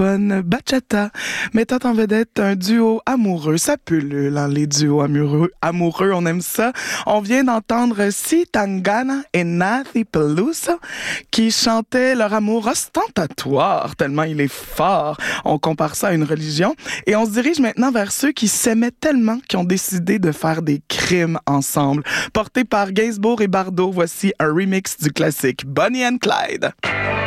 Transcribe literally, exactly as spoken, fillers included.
Bonne bachata, mettant en vedette un duo amoureux. Ça pullule, hein, les duos amoureux. Amoureux, on aime ça. On vient d'entendre Si Tangana et Nathy Peluso qui chantaient leur amour ostentatoire, tellement il est fort. On compare ça à une religion. Et on se dirige maintenant vers ceux qui s'aimaient tellement qu'ils ont décidé de faire des crimes ensemble. Porté par Gainsbourg et Bardot, voici un remix du classique Bonnie and Clyde.